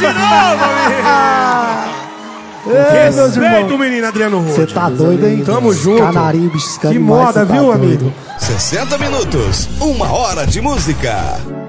de novo, menino. Respeito o menino Adriano Rude. Você tá doido, hein? Tamo junto. Canarinho, biscando Que demais, moda, cê tá viu, doido. amigo? 60 minutos, 1 hora de música.